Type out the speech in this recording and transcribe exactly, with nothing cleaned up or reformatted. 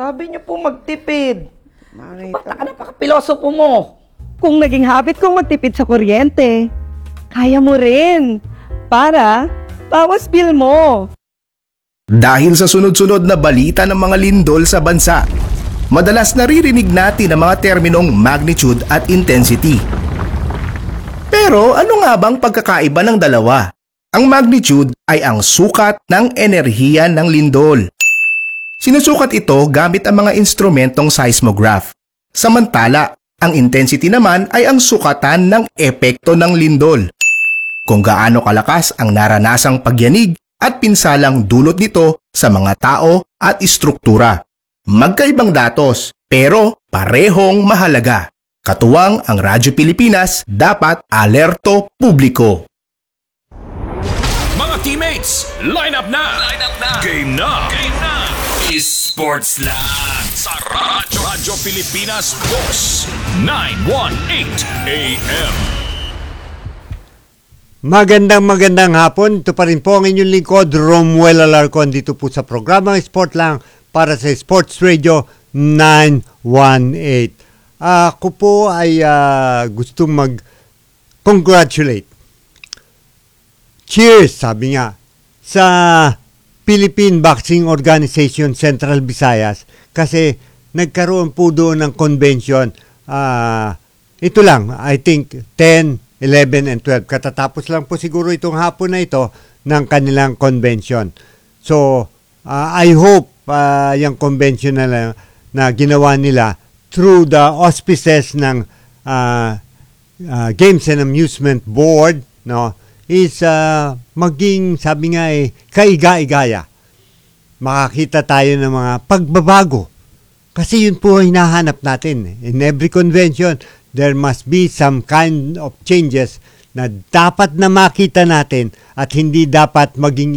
Sabi niyo po magtipid. Ba't ka napaka-pilosopo mo? Kung naging habit kong magtipid sa kuryente, kaya mo rin. Para bawas bill mo. Dahil sa sunod-sunod na balita ng mga lindol sa bansa, madalas naririnig natin ang mga terminong magnitude at intensity. Pero ano nga bang pagkakaiba ng dalawa? Ang magnitude ay ang sukat ng enerhiya ng lindol. Sinusukat ito gamit ang mga instrumentong seismograph. Samantala, ang intensity naman ay ang sukatan ng epekto ng lindol. Kung gaano kalakas ang naranasang pagyanig at pinsalang dulot nito sa mga tao at istruktura. Magkaibang datos, pero parehong mahalaga. Katuwang ang Radyo Pilipinas, dapat alerto publiko. Mga teammates, line up na! Line up na! Game na! Game na! Sports lang sa Radyo, Radyo Pilipinas Boss nine eighteen A M. Magandang magandang hapon. Ito pa rin po ang inyong lingkod, Romuel Alarcon, dito po sa programang Sport lang para sa Sports Radio nine eighteen. Ako po ay uh, gustong mag-congratulate. Cheers, sabi nga, sa Philippine Boxing Organization Central Visayas kasi nagkaroon po doon ng convention. Uh, ito lang, I think ten, eleven, and twelve. Katatapos lang po siguro itong hapon na ito ng kanilang convention. So, uh, I hope uh, yung convention na, na ginawa nila through the auspices ng uh, uh, Games and Amusement Board, no, is uh, maging, sabi nga eh, kaiga-igaya. Makakita tayo ng mga pagbabago. Kasi yun po hinahanap natin. In every convention, there must be some kind of changes na dapat na makita natin at hindi dapat maging